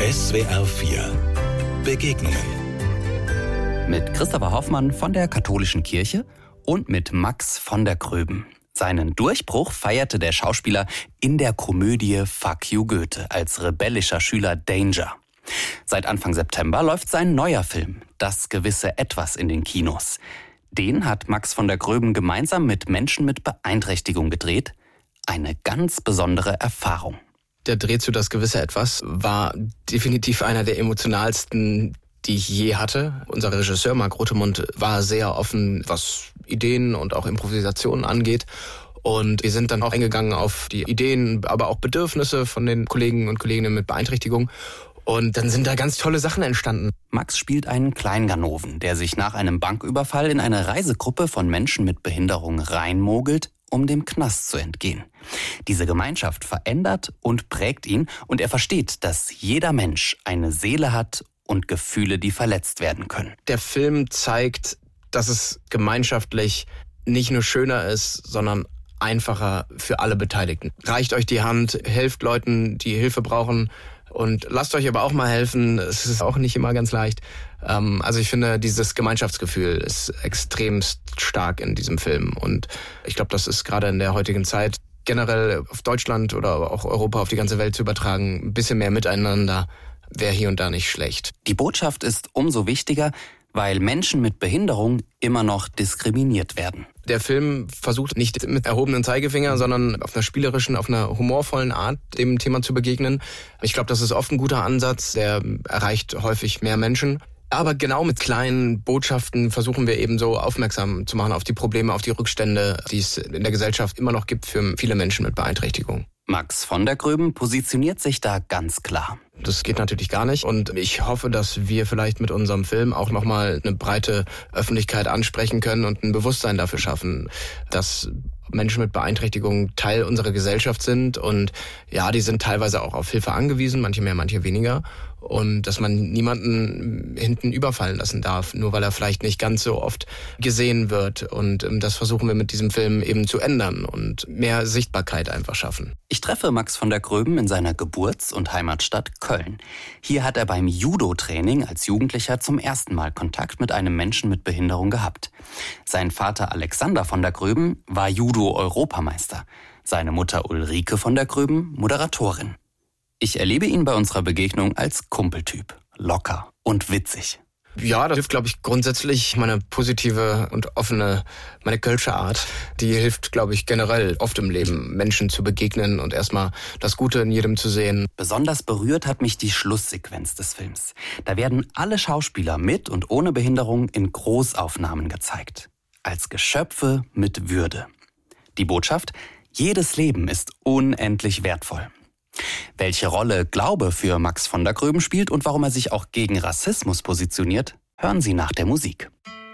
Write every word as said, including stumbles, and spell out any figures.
S W R vier Begegnungen. Mit Christopher Hoffmann von der Katholischen Kirche und mit Max von der Gröben. Seinen Durchbruch feierte der Schauspieler in der Komödie Fuck you Goethe als rebellischer Schüler Danger. Seit Anfang September läuft sein neuer Film, Das gewisse Etwas, in den Kinos. Den hat Max von der Gröben gemeinsam mit Menschen mit Beeinträchtigung gedreht. Eine ganz besondere Erfahrung. Der Dreh zu Das gewisse Etwas war definitiv einer der emotionalsten, die ich je hatte. Unser Regisseur Marc Rothemund war sehr offen, was Ideen und auch Improvisationen angeht. Und wir sind dann auch eingegangen auf die Ideen, aber auch Bedürfnisse von den Kollegen und Kolleginnen mit Beeinträchtigung. Und dann sind da ganz tolle Sachen entstanden. Max spielt einen Kleinganoven, der sich nach einem Banküberfall in eine Reisegruppe von Menschen mit Behinderung reinmogelt, um dem Knast zu entgehen. Diese Gemeinschaft verändert und prägt ihn und er versteht, dass jeder Mensch eine Seele hat und Gefühle, die verletzt werden können. Der Film zeigt, dass es gemeinschaftlich nicht nur schöner ist, sondern einfacher für alle Beteiligten. Reicht euch die Hand, helft Leuten, die Hilfe brauchen und lasst euch aber auch mal helfen. Es ist auch nicht immer ganz leicht. Also ich finde, dieses Gemeinschaftsgefühl ist extremst stark in diesem Film und ich glaube, das ist gerade in der heutigen Zeit generell auf Deutschland oder auch Europa, auf die ganze Welt zu übertragen. Ein bisschen mehr Miteinander wäre hier und da nicht schlecht. Die Botschaft ist umso wichtiger, weil Menschen mit Behinderung immer noch diskriminiert werden. Der Film versucht nicht mit erhobenen Zeigefinger, sondern auf einer spielerischen, auf einer humorvollen Art dem Thema zu begegnen. Ich glaube, das ist oft ein guter Ansatz, der erreicht häufig mehr Menschen. Aber genau mit kleinen Botschaften versuchen wir eben so aufmerksam zu machen auf die Probleme, auf die Rückstände, die es in der Gesellschaft immer noch gibt für viele Menschen mit Beeinträchtigung. Max von der Gröben positioniert sich da ganz klar. Das geht natürlich gar nicht und ich hoffe, dass wir vielleicht mit unserem Film auch nochmal eine breite Öffentlichkeit ansprechen können und ein Bewusstsein dafür schaffen, dass Menschen mit Beeinträchtigung Teil unserer Gesellschaft sind und ja, die sind teilweise auch auf Hilfe angewiesen, manche mehr, manche weniger und dass man niemanden hinten überfallen lassen darf, nur weil er vielleicht nicht ganz so oft gesehen wird und das versuchen wir mit diesem Film eben zu ändern und mehr Sichtbarkeit einfach schaffen. Ich treffe Max von der Gröben in seiner Geburts- und Heimatstadt Köln. Hier hat er beim Judo-Training als Jugendlicher zum ersten Mal Kontakt mit einem Menschen mit Behinderung gehabt. Sein Vater Alexander von der Gröben war Judo-Europameister. Seine Mutter Ulrike von der Gröben Moderatorin. Ich erlebe ihn bei unserer Begegnung als Kumpeltyp, locker und witzig. Ja, das hilft, glaube ich, grundsätzlich meine positive und offene, meine kölsche Art. Die hilft, glaube ich, generell oft im Leben, Menschen zu begegnen und erstmal das Gute in jedem zu sehen. Besonders berührt hat mich die Schlusssequenz des Films. Da werden alle Schauspieler mit und ohne Behinderung in Großaufnahmen gezeigt. Als Geschöpfe mit Würde. Die Botschaft: jedes Leben ist unendlich wertvoll. Welche Rolle Glaube für Max von der Gröben spielt und warum er sich auch gegen Rassismus positioniert, hören Sie nach der Musik.